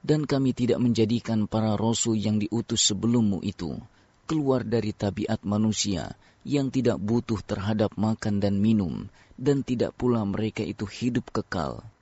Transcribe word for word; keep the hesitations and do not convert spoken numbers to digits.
Dan kami tidak menjadikan para rasul yang diutus sebelummu itu keluar dari tabiat manusia yang tidak butuh terhadap makan dan minum, dan tidak pula mereka itu hidup kekal.